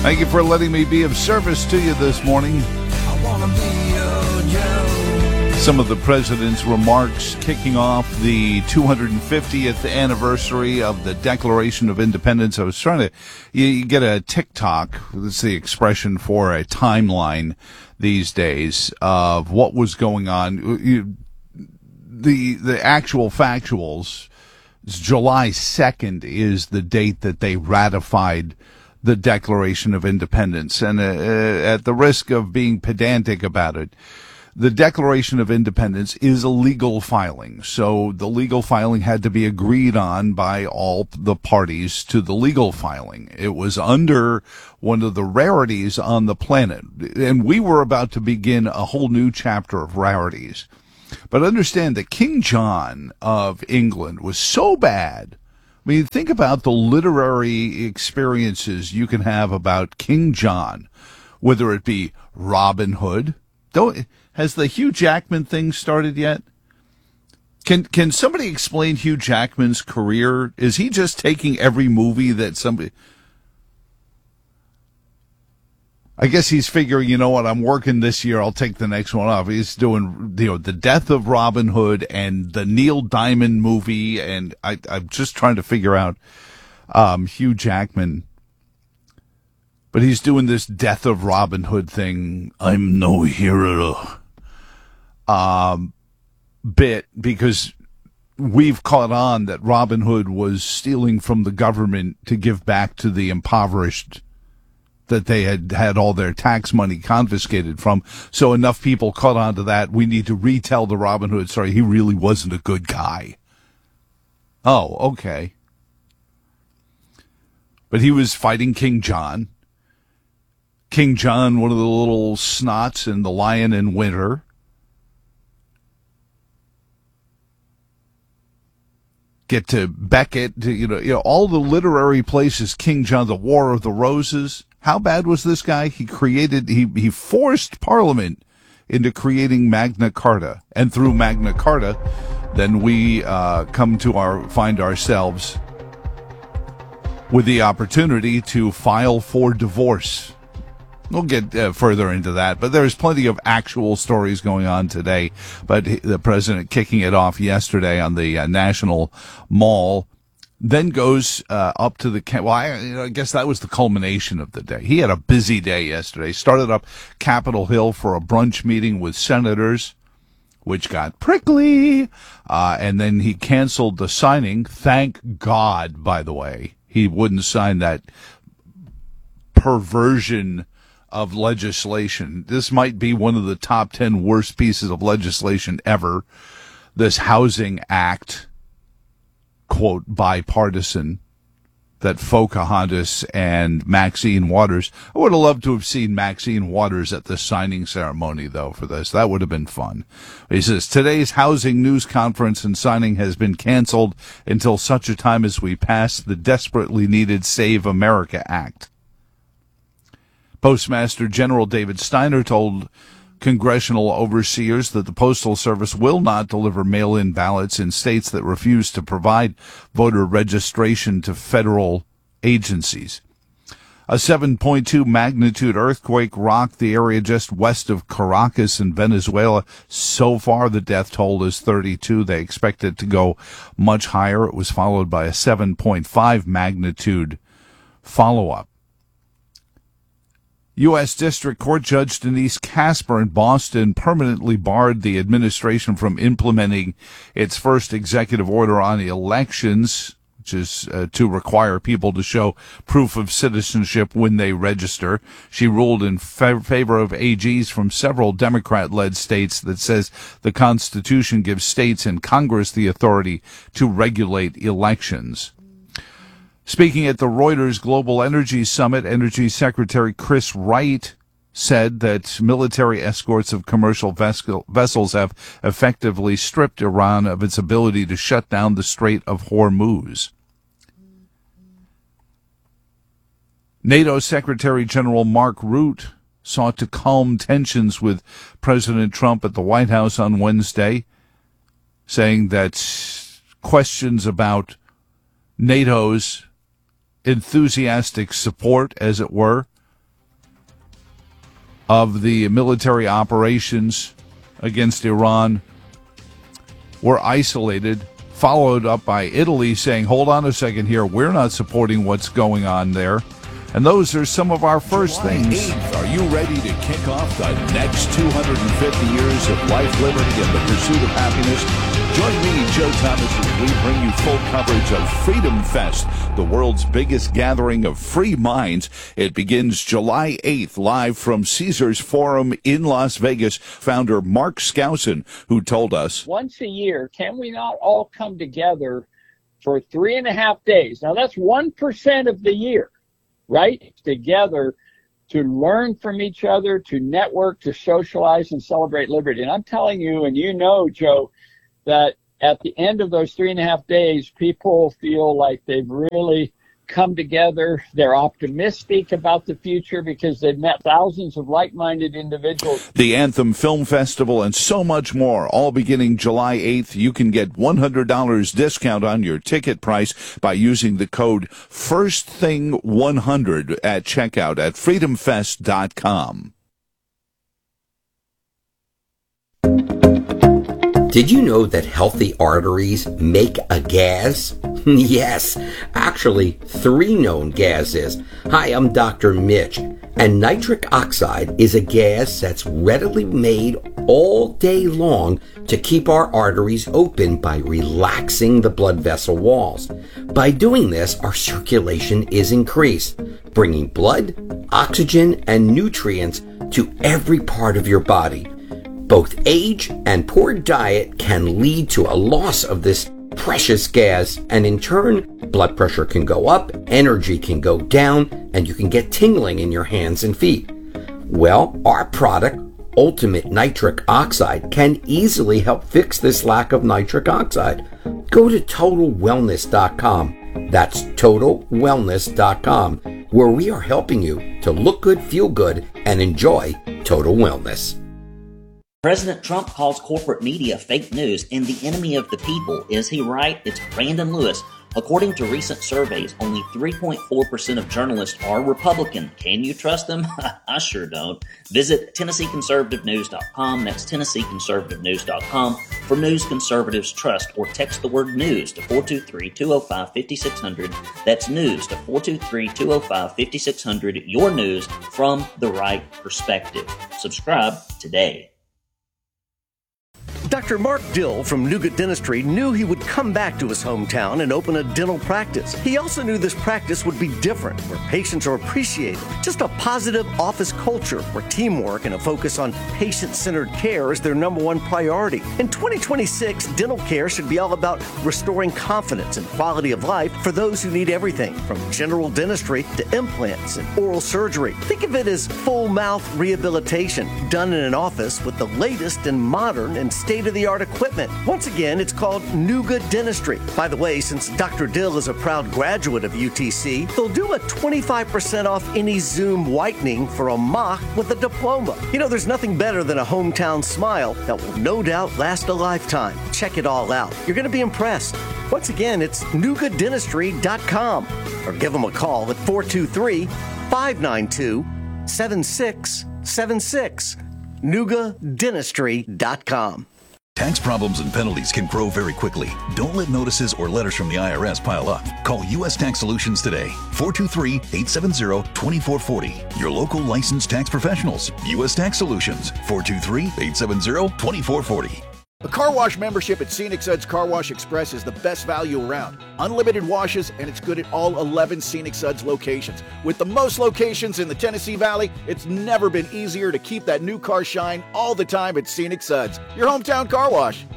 Thank you for letting me be of service to you this morning. Some of the president's remarks kicking off the 250th anniversary of the Declaration of Independence. I was trying to you get a TikTok, that's the expression for a timeline these days of what was going on. The actual factuals, July 2nd is the date that they ratified the Declaration of Independence. And at the risk of being pedantic about it, the Declaration of Independence is a legal filing. So the legal filing had to be agreed on by all the parties to the legal filing. It was under one of the rarities on the planet. And we were about to begin a whole new chapter of rarities. But understand that King John of England was so bad. I mean, think about the literary experiences you can have about King John, whether it be Robin Hood. Has the Hugh Jackman thing started yet? Can somebody explain Hugh Jackman's career? Is he just taking every movie that somebody... I guess he's figuring, you know what, I'm working this year, I'll take the next one off. He's doing, the Death of Robin Hood and the Neil Diamond movie, and I'm just trying to figure out Hugh Jackman. But he's doing this Death of Robin Hood thing, I'm no hero, bit, because we've caught on that Robin Hood was stealing from the government to give back to the impoverished that they had all their tax money confiscated from. So enough people caught on to that. We need to retell the Robin Hood story. He really wasn't a good guy. Oh, okay. But he was fighting King John. King John, one of the little snots in The Lion in Winter. Get to Beckett, to, all the literary places. King John, the War of the Roses. How bad was this guy? He forced Parliament into creating Magna Carta, and through Magna Carta, then we find ourselves with the opportunity to file for divorce. We'll get further into that, but there's plenty of actual stories going on today. But the president kicking it off yesterday on the National Mall, then goes up to I guess that was the culmination of the day. He had a busy day yesterday. Started up Capitol Hill for a brunch meeting with senators, which got prickly, and then he canceled the signing. Thank God, by the way, he wouldn't sign that perversion of legislation. This might be one of the top 10 worst pieces of legislation ever. This Housing Act, quote, bipartisan, that Pocahontas and Maxine Waters. I would have loved to have seen Maxine Waters at the signing ceremony, though, for this. That would have been fun. He says, today's housing news conference and signing has been canceled until such a time as we pass the desperately needed Save America Act. Postmaster General David Steiner told congressional overseers that the Postal Service will not deliver mail-in ballots in states that refuse to provide voter registration to federal agencies. A 7.2 magnitude earthquake rocked the area just west of Caracas in Venezuela. So far, the death toll is 32. They expect it to go much higher. It was followed by a 7.5 magnitude follow-up. U.S. District Court Judge Denise Casper in Boston permanently barred the administration from implementing its first executive order on elections, which is to require people to show proof of citizenship when they register. She ruled in favor of AGs from several Democrat-led states that says the Constitution gives states and Congress the authority to regulate elections. Speaking at the Reuters Global Energy Summit, Energy Secretary Chris Wright said that military escorts of commercial vessels have effectively stripped Iran of its ability to shut down the Strait of Hormuz. NATO Secretary General Mark Rutte sought to calm tensions with President Trump at the White House on Wednesday, saying that questions about NATO's enthusiastic support, as it were, of the military operations against Iran were isolated, followed up by Italy saying, hold on a second here, we're not supporting what's going on there. And those are some of our first things. 8th, are you ready to kick off the next 250 years of life, liberty, and the pursuit of happiness? Join me, Joe Thomas, as we bring you full coverage of Freedom Fest, the world's biggest gathering of free minds. It begins July 8th, live from Caesars Forum in Las Vegas. Founder Mark Skousen, who told us, once a year, can we not all come together for 3.5 days? Now, that's 1% of the year, right? Together to learn from each other, to network, to socialize, and celebrate liberty. And I'm telling you, and you know, Joe, that at the end of those 3.5 days, people feel like they've really come together. They're optimistic about the future because they've met thousands of like-minded individuals. The Anthem Film Festival and so much more, all beginning July 8th. You can get $100 discount on your ticket price by using the code FIRSTTHING100 at checkout at freedomfest.com. Did you know that healthy arteries make a gas? Yes, actually 3 known gases. Hi, I'm Dr. Mitch, and nitric oxide is a gas that's readily made all day long to keep our arteries open by relaxing the blood vessel walls. By doing this, our circulation is increased, bringing blood, oxygen, and nutrients to every part of your body. Both age and poor diet can lead to a loss of this precious gas, and in turn, blood pressure can go up, energy can go down, and you can get tingling in your hands and feet. Well, our product, Ultimate Nitric Oxide, can easily help fix this lack of nitric oxide. Go to TotalWellness.com. That's TotalWellness.com, where we are helping you to look good, feel good, and enjoy total wellness. President Trump calls corporate media fake news and the enemy of the people. Is he right? It's Brandon Lewis. According to recent surveys, only 3.4% of journalists are Republican. Can you trust them? I sure don't. Visit TennesseeConservativeNews.com. That's TennesseeConservativeNews.com for news conservatives trust, or text the word news to 423-205-5600. That's news to 423-205-5600. Your news from the right perspective. Subscribe today. Dr. Mark Dill from Nougat Dentistry knew he would come back to his hometown and open a dental practice. He also knew this practice would be different, where patients are appreciated. Just a positive office culture where teamwork and a focus on patient-centered care is their number one priority. In 2026, dental care should be all about restoring confidence and quality of life for those who need everything from general dentistry to implants and oral surgery. Think of it as full mouth rehabilitation done in an office with the latest and modern and state-of-the-art equipment. Once again, it's called Nougat Dentistry. By the way, since Dr. Dill is a proud graduate of UTC, they'll do a 25% off any Zoom whitening for a mock with a diploma. You know, there's nothing better than a hometown smile that will no doubt last a lifetime. Check it all out. You're going to be impressed. Once again, it's NougatDentistry.com, or give them a call at 423-592-7676. NougatDentistry.com. Tax problems and penalties can grow very quickly. Don't let notices or letters from the IRS pile up. Call U.S. Tax Solutions today. 423-870-2440. Your local licensed tax professionals. U.S. Tax Solutions. 423-870-2440. A car wash membership at Scenic Suds Car Wash Express is the best value around. Unlimited washes, and it's good at all 11 Scenic Suds locations. With the most locations in the Tennessee Valley, it's never been easier to keep that new car shine all the time at Scenic Suds, your hometown car wash.